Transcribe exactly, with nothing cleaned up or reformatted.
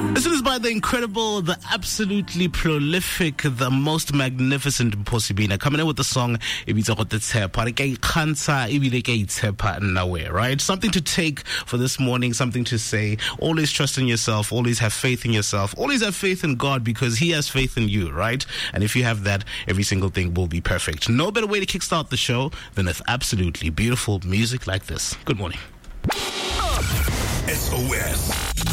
This is by the incredible, the absolutely prolific, the most magnificent Mphosibina, coming in with the song Ibitsa Go Tshepa. Re ka ikgantsha ebile ke itshepa nowhere, right? Something to take for this morning, something to say. Always trust in yourself, always have faith in yourself, always have faith in God because He has faith in you, right? And if you have that, every single thing will be perfect. No better way to kickstart the show than with absolutely beautiful music like this. Good morning. S O S.